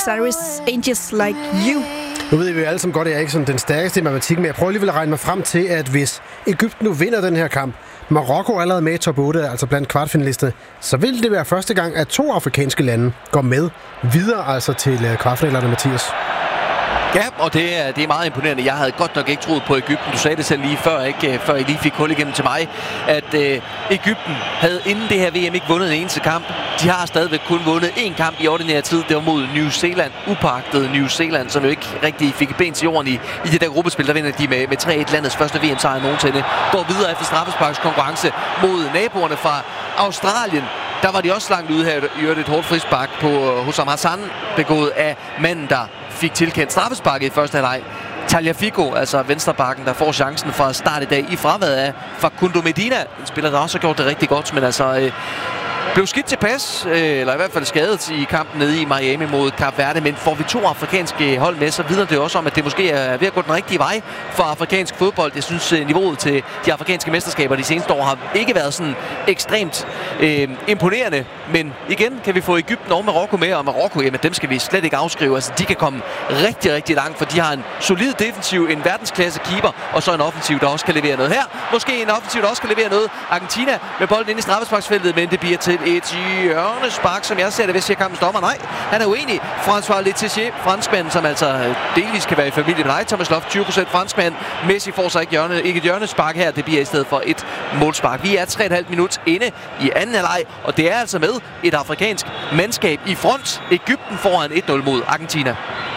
Buenos Aires Angels Like You. Nu ved vi jo alle sammen godt, at jeg er ikke sådan den stærkeste i matematik, men jeg prøver alligevel at regne mig frem til, at hvis Egypten nu vinder den her kamp, Marokko er allerede med i top 8, altså blandt kvartfinalisterne, så vil det være første gang, at 2 afrikanske lande går med videre altså til kvartfinalerne, Mathias. Ja, og det er meget imponerende. Jeg havde godt nok ikke troet på Egypten. Du sagde det selv lige før, før I lige fik hul igennem til mig, at Egypten havde inden det her VM ikke vundet en eneste kamp. De har stadigvæk kun vundet én kamp i ordinær tid. Det var mod New Zealand, upagtet New Zealand, som jo ikke rigtig fik ben til jorden i det der gruppespil. Der vinder de med 3-1 landets første VM-sejr nogensinde. Går videre efter straffesparkskonkurrence mod naboerne fra Australien. Der var de også langt ude her. I øvrigt et hårdt frispark på Hussam Hassan, begået af manden, der fik tilkendt straffesparket i første halvleg. Tagliafico, altså venstrebacken, der får chancen fra start i dag i fraværet af Facundo Medina. En spiller, der også har gjort det rigtig godt, men altså blev skidt tilpas, eller i hvert fald skadet i kampen nede i Miami mod Kap Verde. Men får vi 2 afrikanske hold med, så vidner det også om, at det måske er ved at gå den rigtige vej for afrikansk fodbold. Jeg synes, niveauet til de afrikanske mesterskaber de seneste år har ikke været sådan ekstremt imponerende. Men igen kan vi få Egypten og Marokko med, og Marokko, jamen dem skal vi slet ikke afskrive. Altså de kan komme rigtig, rigtig langt, for de har en solid defensiv, en verdensklasse keeper, og så en offensiv, der også kan levere noget her. Måske en offensiv, der også kan levere noget. Argentina med bolden ind i straffesparksfeltet, men det bliver til et hjørnespark, som jeg ser det, hvis jeg kampens dommer. Nej, han er uenig. François Letizia, franskmanden, som altså delvis kan være i familie med dig, Thomas Loft, 20% franskmand. Messi får så ikke et hjørnespark her. Det bliver i stedet for et målspark. Vi er 3,5 minutter inde i anden halvleg, og det er altså med et afrikansk mandskab i front. Egypten foran 1-0 mod Argentina.